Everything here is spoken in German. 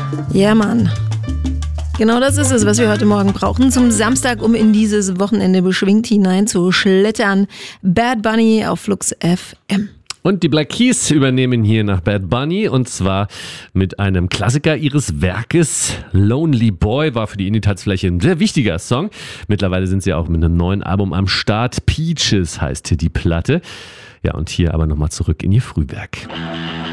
Ja, Mann. Genau das ist es, was wir heute Morgen brauchen zum Samstag, um in dieses Wochenende beschwingt hineinzuschlittern. Bad Bunny auf Flux FM. Und die Black Keys übernehmen hier nach Bad Bunny und zwar mit einem Klassiker ihres Werkes. Lonely Boy war für die Indie-Tanzfläche ein sehr wichtiger Song. Mittlerweile sind sie auch mit einem neuen Album am Start. Peaches heißt hier die Platte. Ja, und hier aber nochmal zurück in ihr Frühwerk.